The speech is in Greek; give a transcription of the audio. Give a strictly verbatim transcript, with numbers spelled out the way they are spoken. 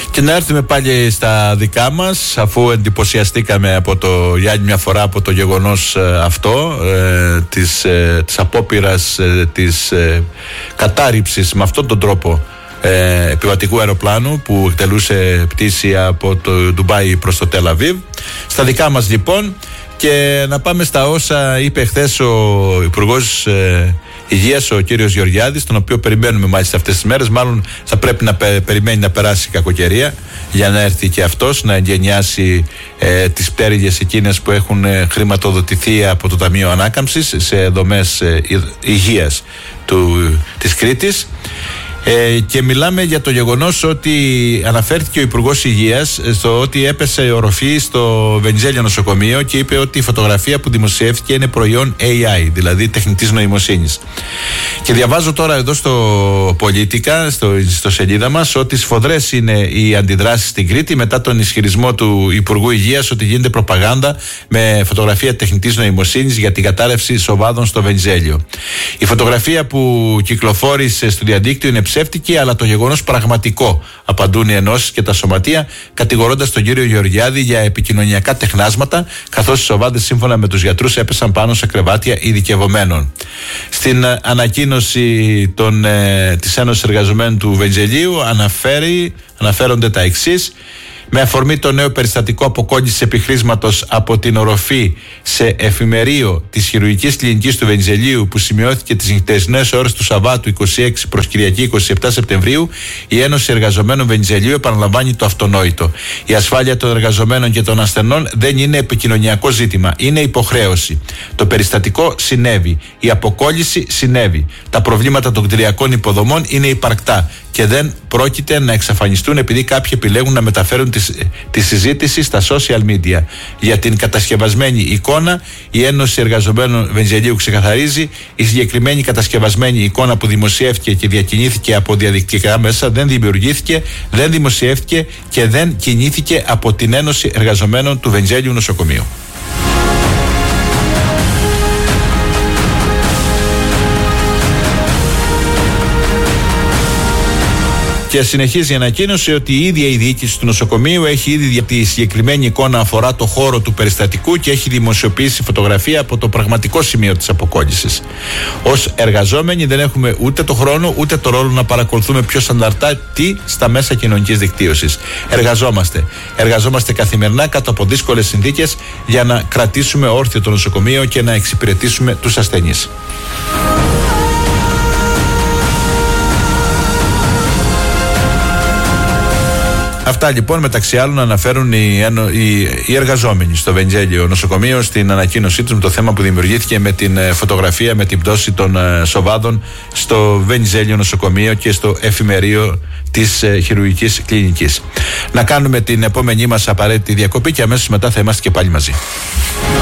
Και να έρθουμε πάλι στα δικά μας, αφού εντυπωσιαστήκαμε από το, για άλλη μια φορά από το γεγονός ε, αυτό ε, της, ε, της απόπειρας ε, της ε, κατάρριψης με αυτόν τον τρόπο ε, επιβατικού αεροπλάνου που εκτελούσε πτήση από το Ντουμπάι προς το Τελ Αβίβ. Στα δικά μας λοιπόν, και να πάμε στα όσα είπε χθες ο Υπουργός ε, Υγείας, ο κύριος Γεωργιάδης, τον οποίο περιμένουμε μάλιστα αυτές τις μέρες. Μάλλον θα πρέπει να πε, περιμένει να περάσει η κακοκαιρία για να έρθει και αυτός να εγγενιάσει ε, τις πτέρυγες εκείνες που έχουν ε, χρηματοδοτηθεί από το Ταμείο Ανάκαμψης σε δομές ε, υγείας του, της Κρήτης. Ε, και μιλάμε για το γεγονός ότι αναφέρθηκε ο Υπουργός Υγείας στο ότι έπεσε οροφή στο Βενιζέλιο νοσοκομείο και είπε ότι η φωτογραφία που δημοσιεύτηκε είναι προϊόν έι άι, δηλαδή τεχνητής νοημοσύνης. Και διαβάζω τώρα εδώ στο Πολίτικα, στο, στο σελίδα μας, ότι σφοδρές είναι οι αντιδράσεις στην Κρήτη μετά τον ισχυρισμό του Υπουργού Υγείας ότι γίνεται προπαγάνδα με φωτογραφία τεχνητής νοημοσύνης για την κατάρρευση σοβάδων στο Βενιζέλιο. Η φωτογραφία που κυκλοφόρησε στο διαδίκτυο είναι ψεύτικη, αλλά το γεγονός πραγματικό, απαντούν οι ενώσεις και τα σωματεία, κατηγορώντας τον κύριο Γεωργιάδη για επικοινωνιακά τεχνάσματα, καθώς οι σοβάδες σύμφωνα με τους γιατρούς έπεσαν πάνω σε κρεβάτια ειδικευομένων. Στην ανακοίνωση των, ε, της Ένωσης Εργαζομένων του Βενιζελίου αναφέρει, αναφέρονται τα εξής. Με αφορμή το νέο περιστατικό αποκόλλησης επιχρήσματος από την οροφή σε εφημερίο της χειρουργικής κλινικής του Βενιζελίου που σημειώθηκε τις νυχτερινές ώρες του Σαββάτου είκοσι έξι προς Κυριακή είκοσι επτά Σεπτεμβρίου, η Ένωση Εργαζομένων Βενιζελίου επαναλαμβάνει το αυτονόητο. Η ασφάλεια των εργαζομένων και των ασθενών δεν είναι επικοινωνιακό ζήτημα, είναι υποχρέωση. Το περιστατικό συνέβη. Η αποκόλληση συνέβη. Τα προβλήματα των κτηριακών υποδομών είναι υπαρκτά και δεν πρόκειται να εξαφανιστούν επειδή κάποιοι επιλέγουν να μεταφέρουν τη, τη συζήτηση στα social media. Για την κατασκευασμένη εικόνα, η Ένωση Εργαζομένων Βενιζελίου ξεκαθαρίζει: η συγκεκριμένη κατασκευασμένη εικόνα που δημοσιεύτηκε και διακινήθηκε από διαδικτυακά μέσα δεν δημιουργήθηκε, δεν δημοσιεύτηκε και δεν κινήθηκε από την Ένωση Εργαζομένων του Βενιζέλιου Νοσοκομείου. Και συνεχίζει η ανακοίνωση ότι η ίδια η διοίκηση του νοσοκομείου έχει ήδη για τη συγκεκριμένη εικόνα αφορά το χώρο του περιστατικού και έχει δημοσιοποιήσει φωτογραφία από το πραγματικό σημείο της αποκόλλησης. Ως εργαζόμενοι δεν έχουμε ούτε το χρόνο ούτε το ρόλο να παρακολουθούμε πιο σανταρτά τι στα μέσα κοινωνικής δικτύωσης. Εργαζόμαστε. Εργαζόμαστε καθημερινά κάτω από δύσκολες συνθήκες για να κρατήσουμε όρθιο το νοσοκομείο και να εξυπηρετήσουμε τους ασθενείς. Αυτά λοιπόν μεταξύ άλλων αναφέρουν οι, οι, οι εργαζόμενοι στο Βενιζέλιο νοσοκομείο στην ανακοίνωσή τους με το θέμα που δημιουργήθηκε με την φωτογραφία με την πτώση των uh, σοβάδων στο Βενιζέλιο νοσοκομείο και στο εφημερίο της uh, χειρουργικής κλινικής. Να κάνουμε την επόμενή μας απαραίτητη διακοπή και αμέσως μετά θα είμαστε και πάλι μαζί.